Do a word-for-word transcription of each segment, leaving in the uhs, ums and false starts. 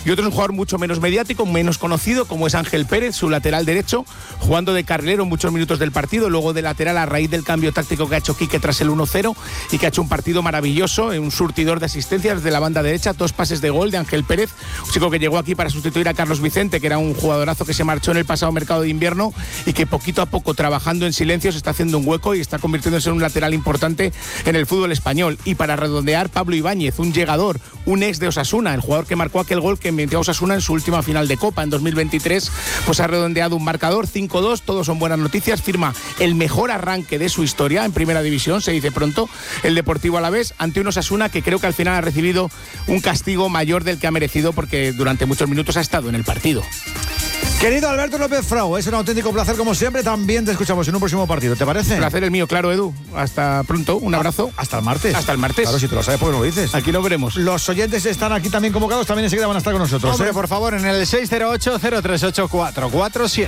Y otro es un jugador mucho menos mediático, menos conocido, como es Ángel Pérez, su lateral derecho, jugando de carrilero muchos minutos del partido, luego de lateral a raíz del cambio táctico que ha hecho Quique tras el uno cero y que ha hecho un partido maravilloso, un surtidor de asistencias de la banda derecha, dos pases de gol de Ángel Pérez, un chico que llegó aquí para sustituir a Carlos Vicente, que era un jugadorazo que se marchó en el pasado mercado de invierno y que poquito a poco, trabajando en silencio, se está haciendo un hueco y está convirtiéndose en un lateral importante en el fútbol español. Y para redondear, Pablo Ibáñez, un llegador, un ex de Osasuna, el jugador que marcó aquel gol que metió a Osasuna en su última final de Copa en dos mil veintitrés, pues ha redondeado un marcador cinco dos, todos son buenas noticias, firma el mejor arranque de su historia en Primera División, se dice pronto, el Deportivo Alavés, ante un Osasuna que creo que al final ha recibido un castigo mayor del que ha merecido porque durante muchos minutos ha estado en el partido. Querido Alberto López Frau, es un auténtico placer como siempre, también te escuchamos en un próximo partido, ¿te parece? El placer es mío, claro, Edu. Hasta pronto, un abrazo. Hasta el martes. Hasta el martes. Claro, si te lo sabes, ¿por qué no lo dices? Aquí lo veremos. Los oyentes están aquí también convocados, también enseguida van a estar con nosotros. Hombre, ¿eh? por favor, en el seis cero ocho, cero tres ocho, cuatro cuatro siete.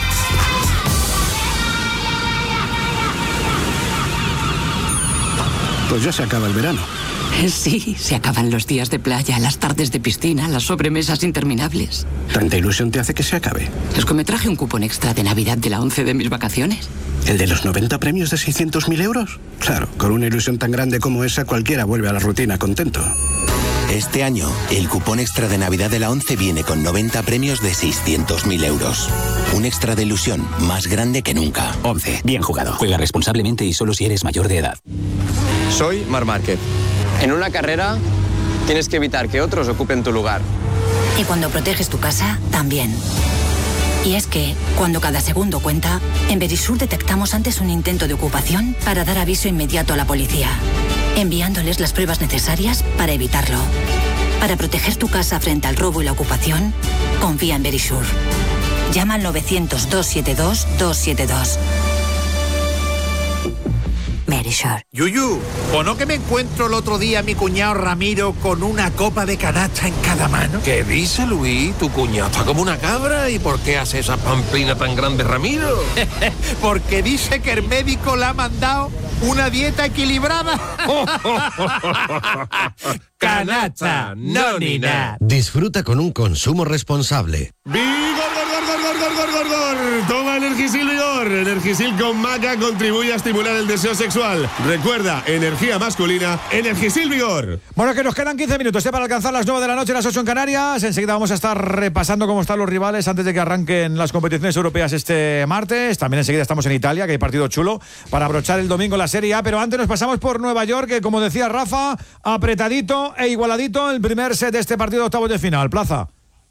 Pues ya se acaba el verano. Sí, se acaban los días de playa, las tardes de piscina, las sobremesas interminables. ¿Tanta ilusión te hace que se acabe? Es que me traje un cupón extra de Navidad de la once de mis vacaciones. ¿El de los noventa premios de seiscientos mil euros? Claro, con una ilusión tan grande como esa, cualquiera vuelve a la rutina contento. Este año, el cupón extra de Navidad de la once viene con noventa premios de seiscientos mil euros. Un extra de ilusión más grande que nunca. once. Bien jugado. Juega responsablemente y solo si eres mayor de edad. Soy Marc Márquez. En una carrera tienes que evitar que otros ocupen tu lugar. Y cuando proteges tu casa, también. Y es que, cuando cada segundo cuenta, en Verisur detectamos antes un intento de ocupación para dar aviso inmediato a la policía, enviándoles las pruebas necesarias para evitarlo. Para proteger tu casa frente al robo y la ocupación, confía en Verisur. Llama al novecientos, doscientos setenta y dos, doscientos setenta y dos. Verisur. Yuyu, ¿o no que me encuentro el otro día a mi cuñado Ramiro con una copa de canasta en cada mano? ¿Qué dice, Luis? Tu cuñado está como una cabra. ¿Y por qué hace esa pamplina tan grande, Ramiro? Porque dice que el médico le ha mandado una dieta equilibrada. Canasta, no ni nada. Disfruta con un consumo responsable. ¡Vigor, gor, gor, gor, gor, gor, gor, gor! Toma Energisil Vigor. Energisil con maca contribuye a estimular el deseo sexual. Recuerda, energía masculina, Energisil Vigor. Bueno, que nos quedan quince minutos ¿eh? para alcanzar las nueve de la noche, las ocho en Canarias. Enseguida vamos a estar repasando cómo están los rivales antes de que arranquen las competiciones europeas este martes. También enseguida estamos en Italia, que hay partido chulo para abrochar el domingo la Serie A. Pero antes nos pasamos por Nueva York, que como decía Rafa, apretadito e igualadito el primer set de este partido de octavos de final. Plaza.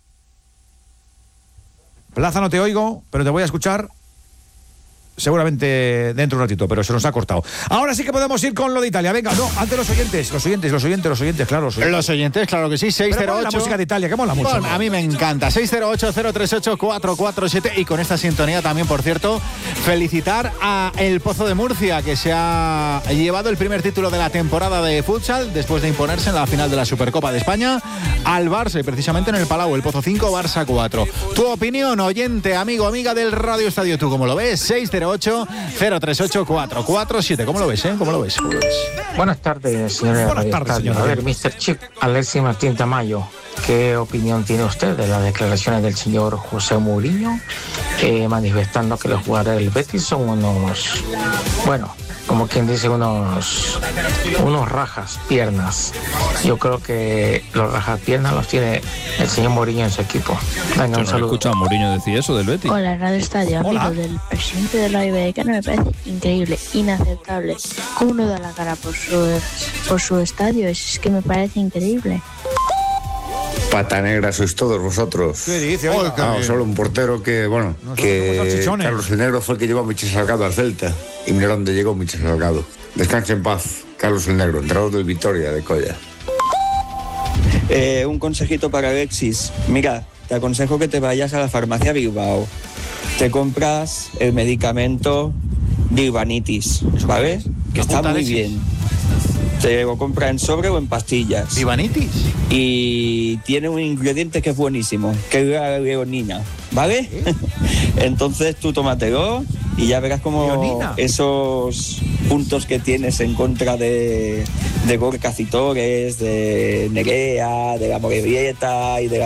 Plaza, no te oigo, pero te voy a escuchar seguramente dentro de un ratito, pero se nos ha cortado. Ahora sí que podemos ir con lo de Italia. Venga, no, antes los oyentes, los oyentes, los oyentes, los oyentes, claro. Los oyentes, los oyentes claro que sí, seis cero ocho. La música de Italia, que mola mucho. Bueno, a mí me encanta. seis cero ocho, cero tres ocho, cuatro cuatro siete. Y con esta sintonía también, por cierto, felicitar a El Pozo de Murcia, que se ha llevado el primer título de la temporada de futsal después de imponerse en la final de la Supercopa de España al Barça, y precisamente en el Palau, El Pozo cinco, Barça cuatro. Tu opinión, oyente, amigo, amiga del Radio Estadio, ¿tú cómo lo ves? seis cero ocho, cero tres ocho, cuatro cuatro siete. ¿Cómo lo ves, eh? ¿Cómo lo ves? ¿Cómo lo ves? Buenas tardes, señores. Buenas tardes, señor. A ver, mister Chip, Alexis Martín Tamayo, ¿qué opinión tiene usted de las declaraciones del señor José Mourinho, eh, manifestando que los jugadores del Betis son unos, bueno, como quien dice, unos unos rajas piernas? Yo creo que los rajas piernas los tiene el señor Mourinho en su equipo. Venga, un no saludo. he escuchado a Mourinho decir eso del Betis. Hola, Radio Estadio, amigo del presidente de la Iberiana. Me parece increíble, inaceptable. ¿Cómo no da la cara por su, por su estadio? Es que me parece increíble. Pata negra sois todos vosotros. ¿Qué dice? Oh, no, solo un portero que, bueno, no, que Carlos el Negro fue el que llevó a Michel Salgado al Celta. Y mira dónde llegó Michel Salgado. Descanse en paz, Carlos el Negro, entrenador del Vitoria de Colla. Eh, un consejito para Alexis. Mira, te aconsejo que te vayas a la farmacia Bilbao. Te compras el medicamento Bilbanitis, ¿vale? Que está muy bien. Te lo compra en sobre o en pastillas. ¿Bilbanitis? Y tiene un ingrediente que es buenísimo, que es la leonina, ¿vale? ¿Eh? Entonces tú tómatelo y ya verás como ¿Leonina? Esos puntos que tienes en contra de, de Gorka Citores, de Nerea, de la Morevieta y de la